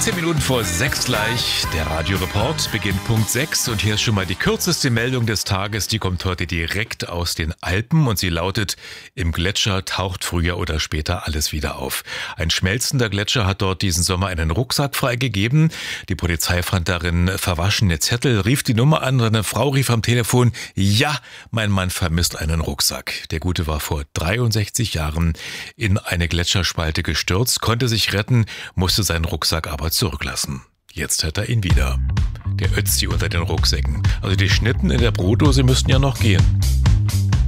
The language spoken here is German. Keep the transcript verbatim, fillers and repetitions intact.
Zehn Minuten vor sechs gleich. Der Radioreport beginnt Punkt sechs und hier ist schon mal die kürzeste Meldung des Tages. Die kommt heute direkt aus den Alpen und sie lautet: Im Gletscher taucht früher oder später alles wieder auf. Ein schmelzender Gletscher hat dort diesen Sommer einen Rucksack freigegeben. Die Polizei fand darin verwaschene Zettel, rief die Nummer an und eine Frau rief am Telefon: Ja, mein Mann vermisst einen Rucksack. Der Gute war vor dreiundsechzig Jahren in eine Gletscherspalte gestürzt, konnte sich retten, musste seinen Rucksack aber zurücklassen. Jetzt hat er ihn wieder. Der Ötzi unter den Rucksäcken. Also die Schnitten in der Brotdose müssten ja noch gehen.